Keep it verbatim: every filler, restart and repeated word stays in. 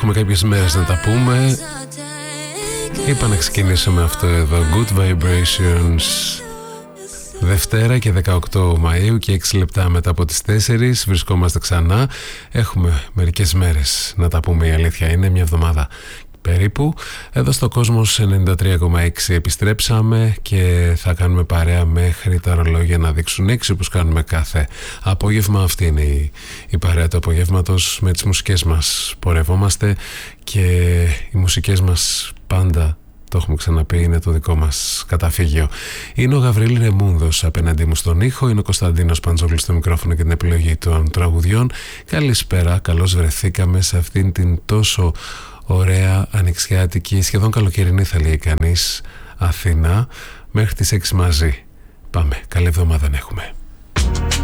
έχουμε κάποιες μέρες να τα πούμε. Είπα να ξεκινήσω με αυτό εδώ, Good Vibrations. Δευτέρα και δεκαοκτώ Μαΐου και έξι λεπτά μετά από τις τέσσερις βρισκόμαστε ξανά. Έχουμε μερικές μέρες να τα πούμε, η αλήθεια είναι, μια εβδομάδα περίπου. Εδώ στο Κόσμος ενενήντα τρία κόμμα έξι επιστρέψαμε και θα κάνουμε παρέα μέχρι τα ρολόγια να δείξουν έξι, όπως κάνουμε κάθε απόγευμα. Αυτή είναι η, η παρέα του απογεύματος. Με τις μουσικές μας πορευόμαστε και οι μουσικές μας πάντα, το έχουμε ξαναπεί, είναι το δικό μας καταφύγιο. Είναι ο Γαβρίλη Ρεμούνδος απέναντί μου στον ήχο, είναι ο Κωνσταντίνος Παντζόγλης στο μικρόφωνο και την επιλογή των τραγουδιών. Καλησπέρα, καλώς βρεθήκαμε σε αυτήν την τόσο ωραία ανοιξιάτικη, σχεδόν καλοκαιρινή θα λέει κανείς, Αθήνα, μέχρι τις έξι μαζί. Πάμε, καλή εβδομάδα να έχουμε.